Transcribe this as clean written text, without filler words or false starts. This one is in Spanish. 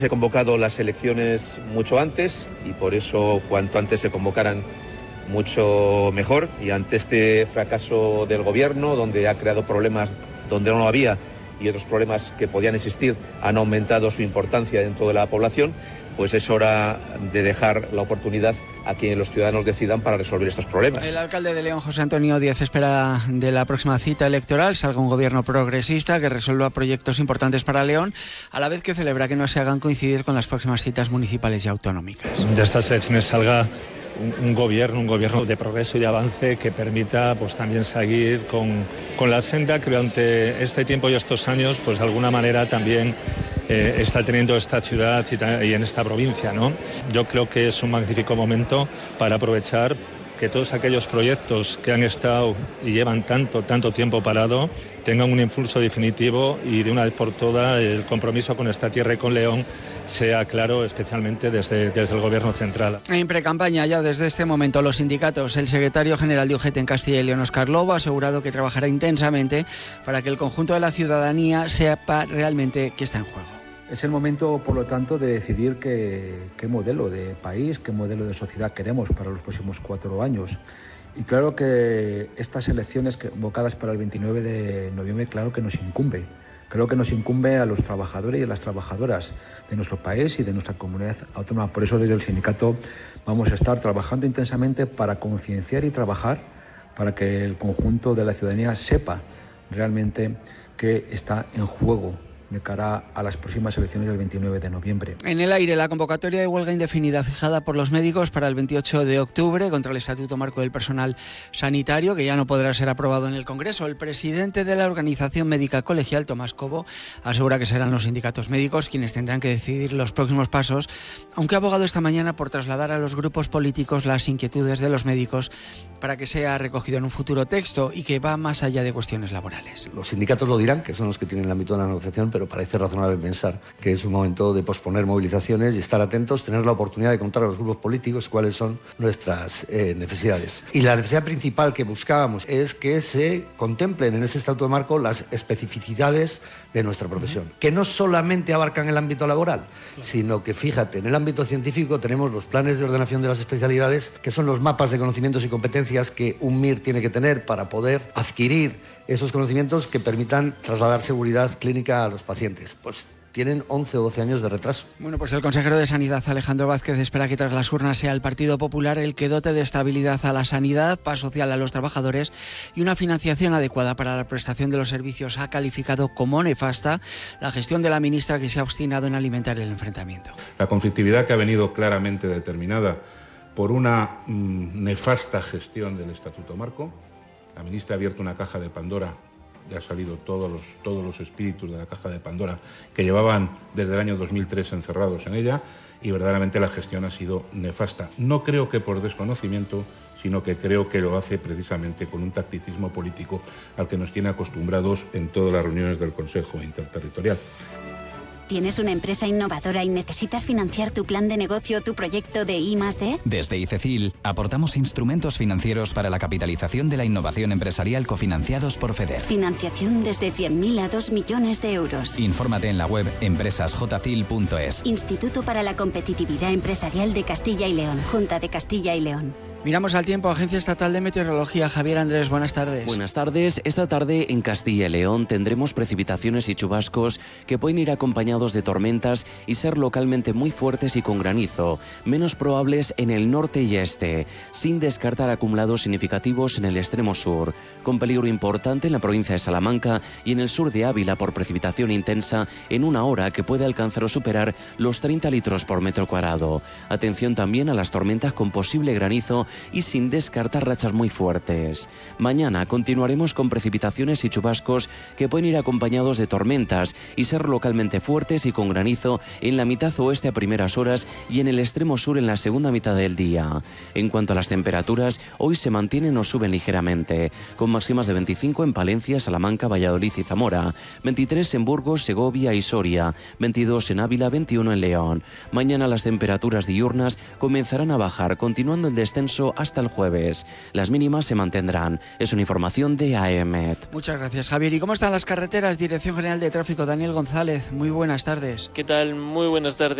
Se han convocado las elecciones mucho antes y por eso cuanto antes se convocaran mucho mejor, y ante este fracaso del gobierno, donde ha creado problemas donde no lo había y otros problemas que podían existir han aumentado su importancia dentro de la población, pues es hora de dejar la oportunidad a quienes los ciudadanos decidan para resolver estos problemas. El alcalde de León, José Antonio Díaz, espera de la próxima cita electoral salga un gobierno progresista que resuelva proyectos importantes para León, a la vez que celebra que no se hagan coincidir con las próximas citas municipales y autonómicas. De estas elecciones salga un gobierno de progreso y de avance que permita pues también seguir con la senda que durante este tiempo y estos años pues de alguna manera también está teniendo esta ciudad y en esta provincia, ¿no? Yo creo que es un magnífico momento para aprovechar que todos aquellos proyectos que han estado y llevan tanto tiempo parado tengan un impulso definitivo y de una vez por todas el compromiso con esta tierra y con León sea claro, especialmente desde el Gobierno central. En precampaña ya desde este momento los sindicatos, el secretario general de UGT en Castilla y León, Óscar Lobo, ha asegurado que trabajará intensamente para que el conjunto de la ciudadanía sepa realmente qué está en juego. Es el momento, por lo tanto, de decidir qué modelo de país, qué modelo de sociedad queremos para los próximos 4 años. Y claro que estas elecciones convocadas para el 29 de noviembre, claro que nos incumbe. Creo que nos incumbe a los trabajadores y a las trabajadoras de nuestro país y de nuestra comunidad autónoma. Por eso desde el sindicato vamos a estar trabajando intensamente para concienciar y trabajar para que el conjunto de la ciudadanía sepa realmente qué está en juego de cara a las próximas elecciones del 29 de noviembre. En el aire, la convocatoria de huelga indefinida fijada por los médicos para el 28 de octubre contra el Estatuto Marco del Personal Sanitario, que ya no podrá ser aprobado en el Congreso. El presidente de la Organización Médica Colegial, Tomás Cobo, asegura que serán los sindicatos médicos quienes tendrán que decidir los próximos pasos, aunque ha abogado esta mañana por trasladar a los grupos políticos las inquietudes de los médicos para que sea recogido en un futuro texto y que va más allá de cuestiones laborales. Los sindicatos lo dirán, que son los que tienen el ámbito de la negociación, pero parece razonable pensar que es un momento de posponer movilizaciones y estar atentos, tener la oportunidad de contar a los grupos políticos cuáles son nuestras necesidades. Y la necesidad principal que buscábamos es que se contemplen en ese Estatuto de Marco las especificidades de nuestra profesión, que no solamente abarcan el ámbito laboral, sino que, fíjate, en el ámbito científico tenemos los planes de ordenación de las especialidades, que son los mapas de conocimientos y competencias que un MIR tiene que tener para poder adquirir esos conocimientos que permitan trasladar seguridad clínica a los pacientes. Pues tienen 11 o 12 años de retraso. Bueno, pues el consejero de Sanidad, Alejandro Vázquez, espera que tras las urnas sea el Partido Popular el que dote de estabilidad a la sanidad, paz social a los trabajadores y una financiación adecuada para la prestación de los servicios. Ha calificado como nefasta la gestión de la ministra, que se ha obstinado en alimentar el enfrentamiento. La conflictividad que ha venido claramente determinada por una nefasta gestión del Estatuto Marco. La ministra ha abierto una caja de Pandora, ya han salido todos los espíritus de la caja de Pandora que llevaban desde el año 2003 encerrados en ella, y verdaderamente la gestión ha sido nefasta. No creo que por desconocimiento, sino que creo que lo hace precisamente con un tacticismo político al que nos tiene acostumbrados en todas las reuniones del Consejo Interterritorial. ¿Tienes una empresa innovadora y necesitas financiar tu plan de negocio o tu proyecto de I+D? Desde ICECIL aportamos instrumentos financieros para la capitalización de la innovación empresarial cofinanciados por FEDER. Financiación desde 100.000 a 2 millones de euros. Infórmate en la web empresasjcil.es. Instituto para la Competitividad Empresarial de Castilla y León. Junta de Castilla y León. Miramos al tiempo. Agencia Estatal de Meteorología. Javier Andrés, buenas tardes. Buenas tardes. Esta tarde en Castilla y León tendremos precipitaciones y chubascos que pueden ir acompañados de tormentas y ser localmente muy fuertes y con granizo, menos probables en el norte y este, sin descartar acumulados significativos en el extremo sur, con peligro importante en la provincia de Salamanca y en el sur de Ávila por precipitación intensa en una hora que puede alcanzar o superar los 30 litros por metro cuadrado. Atención también a las tormentas con posible granizo y sin descartar rachas muy fuertes. Mañana continuaremos con precipitaciones y chubascos que pueden ir acompañados de tormentas y ser localmente fuertes y con granizo en la mitad oeste a primeras horas y en el extremo sur en la segunda mitad del día. En cuanto a las temperaturas, hoy se mantienen o suben ligeramente, con máximas de 25 en Palencia, Salamanca, Valladolid y Zamora, 23 en Burgos, Segovia y Soria, 22 en Ávila, 21 en León. Mañana las temperaturas diurnas comenzarán a bajar, continuando el descenso descanso hasta el jueves. Las mínimas se mantendrán. Es una información de AEMET. Muchas gracias, Javier. ¿Y cómo están las carreteras? Dirección General de Tráfico, Daniel González. Muy buenas tardes. ¿Qué tal? Muy buenas tardes.